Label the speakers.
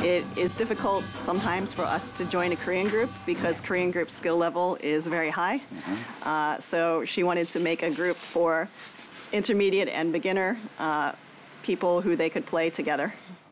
Speaker 1: It is difficult sometimes for us to join a Korean group because Korean group skill level is very high. So she wanted to make a group for intermediate and beginner people who they could play together.